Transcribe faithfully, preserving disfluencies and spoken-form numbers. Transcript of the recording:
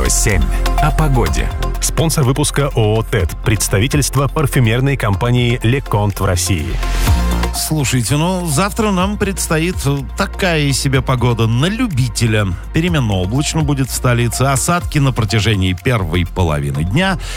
Радио семь. О погоде. Спонсор выпуска ООО «ТЭД». Представительство парфюмерной компании «Леконт» в России. Слушайте, ну, завтра нам предстоит такая себе погода на любителя. Переменно облачно будет в столице. Осадки на протяжении первой половины дня.